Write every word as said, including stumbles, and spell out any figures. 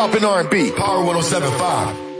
hip hop and R and B. Power one oh seven point five.